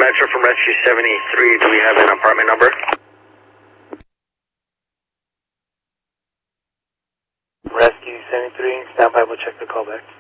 Metro from Rescue 73. Do we have an apartment number? Rescue 73, stand by, we'll check the callback.